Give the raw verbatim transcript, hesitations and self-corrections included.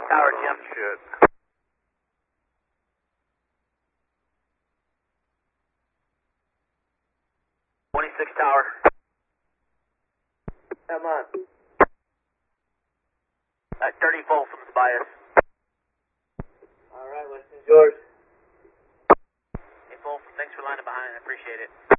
Tower, Jim. Shit. twenty-six Tower. Come on. Uh, thirty Folsom's by us. All right, Winston, yours. Hey, Folsom, thanks for lining behind. I appreciate it.